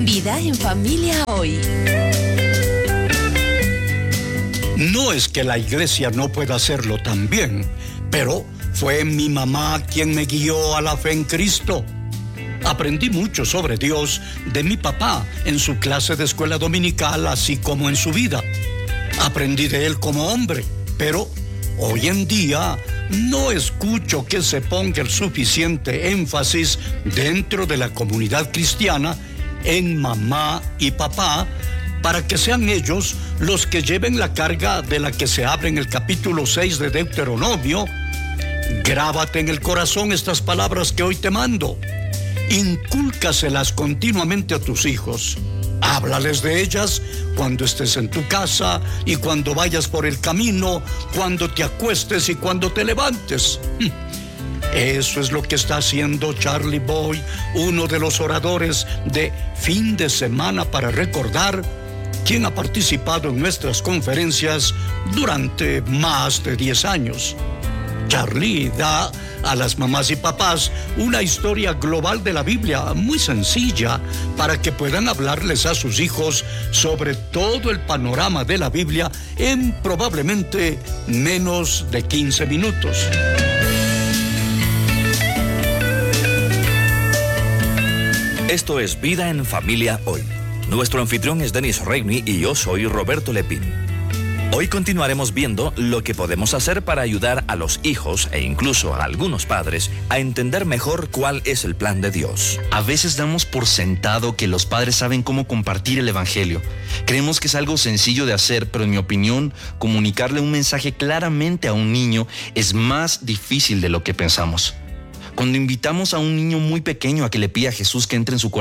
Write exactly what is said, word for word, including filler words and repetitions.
Vida en familia hoy. No es que la iglesia no pueda hacerlo también, pero fue mi mamá quien me guió a la fe en Cristo. Aprendí mucho sobre Dios de mi papá en su clase de escuela dominical, así como en su vida. Aprendí de él como hombre, pero hoy en día no escucho que se ponga el suficiente énfasis dentro de la comunidad cristiana en mamá y papá para que sean ellos los que lleven la carga de la que se habla en el capítulo seis de Deuteronomio. Grábate en el corazón estas palabras que hoy te mando. Incúlcaselas continuamente a tus hijos. Háblales de ellas cuando estés en tu casa y cuando vayas por el camino, cuando te acuestes y cuando te levantes. Eso es lo que está haciendo Charlie Boy, uno de los oradores de Fin de Semana para Recordar, quien ha participado en nuestras conferencias durante más de diez años. Charlie da a las mamás y papás una historia global de la Biblia muy sencilla para que puedan hablarles a sus hijos sobre todo el panorama de la Biblia en probablemente menos de quince minutos. Esto es Vida en Familia Hoy. Nuestro anfitrión es Denis Regney y yo soy Roberto Lepín. Hoy continuaremos viendo lo que podemos hacer para ayudar a los hijos e incluso a algunos padres a entender mejor cuál es el plan de Dios. A veces damos por sentado que los padres saben cómo compartir el evangelio. Creemos que es algo sencillo de hacer, pero en mi opinión, comunicarle un mensaje claramente a un niño es más difícil de lo que pensamos. Cuando invitamos a un niño muy pequeño a que le pida a Jesús que entre en su corazón,